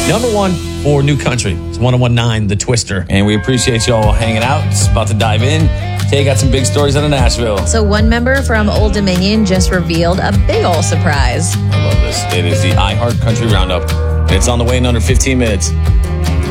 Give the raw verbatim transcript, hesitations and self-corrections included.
Number one for New Country. It's one oh one nine The Twister. And we appreciate you all hanging out. It's about to dive in. Tay got some big stories out of Nashville. So one member from Old Dominion just revealed a big ol' surprise. I love this. It is the iHeart Country Roundup. And it's on the way in under fifteen minutes.